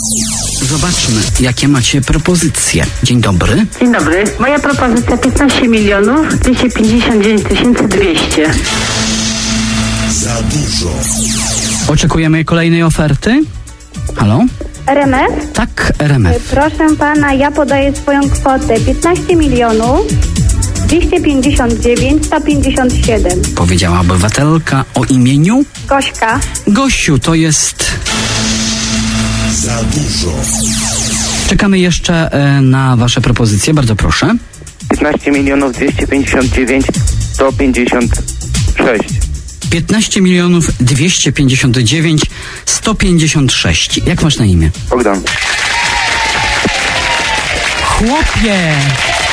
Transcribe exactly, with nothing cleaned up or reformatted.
Zobaczmy, jakie macie propozycje. Dzień dobry. Dzień dobry. Moja propozycja piętnaście milionów dwieście pięćdziesiąt dziewięć tysięcy dwieście. Za dużo. Oczekujemy kolejnej oferty. Halo? R M F? Tak, R M F. Proszę pana, ja podaję swoją kwotę piętnaście milionów dwieście pięćdziesiąt dziewięć sto pięćdziesiąt siedem. Powiedziała obywatelka o imieniu Gośka. Gosiu, to jest... Za dużo. Czekamy jeszcze e, na wasze propozycje, bardzo proszę. piętnaście milionów dwieście pięćdziesiąt dziewięć sto pięćdziesiąt sześć. piętnaście milionów dwieście pięćdziesiąt dziewięć sto pięćdziesiąt sześć. Jak masz na imię? Bogdan. Chłopie!